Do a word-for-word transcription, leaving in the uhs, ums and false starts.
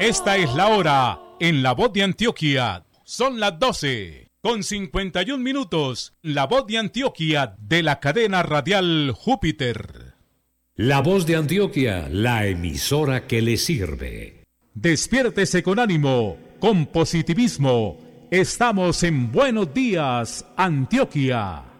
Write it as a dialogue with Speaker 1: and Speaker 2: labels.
Speaker 1: Esta es la hora en La Voz de Antioquia. Son las doce con cincuenta y un minutos. La Voz de Antioquia de la cadena radial Júpiter.
Speaker 2: La Voz de Antioquia, la emisora que le sirve.
Speaker 1: Despiértese con ánimo, con positivismo. Estamos en Buenos Días, Antioquia.